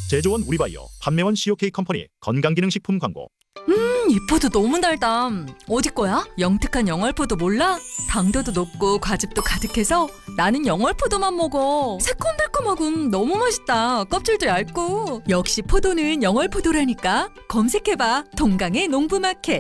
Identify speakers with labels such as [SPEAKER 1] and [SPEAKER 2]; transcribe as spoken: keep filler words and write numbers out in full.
[SPEAKER 1] 제조원 우리바이오, 판매원 씨오케이 컴퍼니 건강기능식품 광고.
[SPEAKER 2] 음, 이 포도 너무 달다. 어디 거야? 영특한 영월포도 몰라? 당도도 높고 과즙도 가득해서 나는 영월포도만 먹어. 새콤달콤하고 너무 맛있다. 껍질도 얇고. 역시 포도는 영월포도라니까. 검색해봐. 동강의 농부마켓.